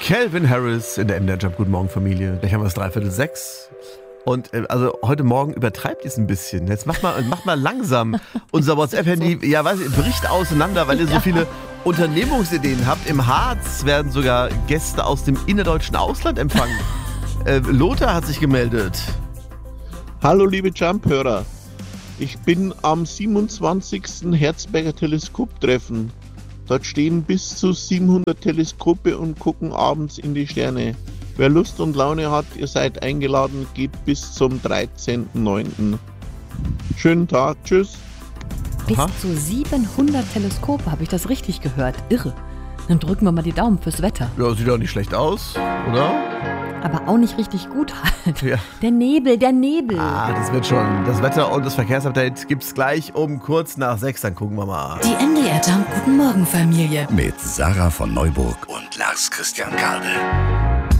Calvin Harris in der MDR Jump. Guten Morgen, Familie. Gleich haben wir es 5:45. Und also heute Morgen übertreibt ihr es ein bisschen. Jetzt macht mal langsam unser WhatsApp-Handy, bricht auseinander, weil ihr so viele Unternehmungsideen habt. Im Harz werden sogar Gäste aus dem innerdeutschen Ausland empfangen. Lothar hat sich gemeldet. Hallo liebe Jump-Hörer. Ich bin am 27. Herzberger Teleskoptreffen. Dort stehen bis zu 700 Teleskope und gucken abends in die Sterne. Wer Lust und Laune hat, ihr seid eingeladen, geht bis zum 13.09. Schönen Tag, tschüss. Bis zu 700 Teleskope, habe ich das richtig gehört? Irre. Dann drücken wir mal die Daumen fürs Wetter. Ja, sieht doch nicht schlecht aus, oder? Aber auch nicht richtig gut halt. Ja. Der Nebel. Ah, das wird schon. Das Wetter und das Verkehrsupdate gibt's gleich um kurz nach 6. Dann gucken wir mal. Die MDR Jump Guten Morgen Familie. Mit Sarah von Neuburg und Lars Christian Kade.